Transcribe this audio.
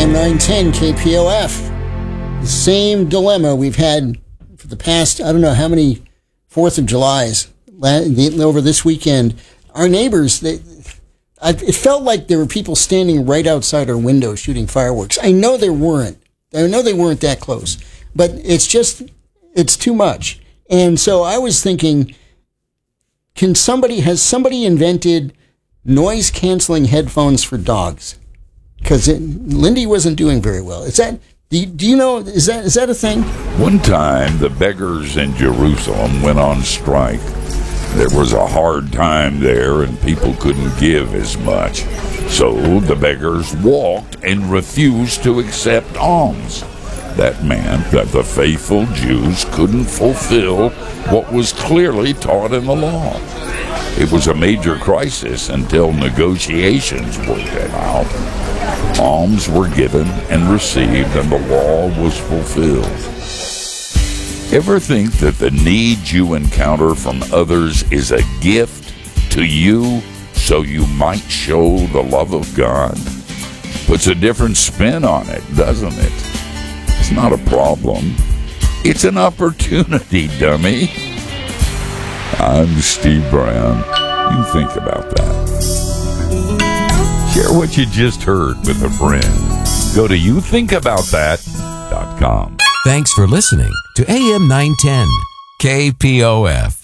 AM 910 KPOF. The same dilemma we've had for the past, I don't know how many 4th of Julys over this weekend. Our neighbors, it felt like there were people standing right outside our window shooting fireworks. I know they weren't that close, but it's too much. And so I was thinking, has somebody invented noise canceling headphones for dogs? Because Lindy wasn't doing very well. Is that, do you know, is that a thing? One time, the beggars in Jerusalem went on strike. There was a hard time there, and people couldn't give as much. So the beggars walked and refused to accept alms. That meant that the faithful Jews couldn't fulfill what was clearly taught in the law. It was a major crisis until negotiations worked it out. Alms were given and received, and the law was fulfilled. Ever think that the need you encounter from others is a gift to you so you might show the love of God? Puts a different spin on it, doesn't it? It's not a problem. It's an opportunity, dummy. I'm Steve Brown. You think about that. Share what you just heard with a friend. Go to youthinkaboutthat.com. Thanks for listening to AM 910 KPOF.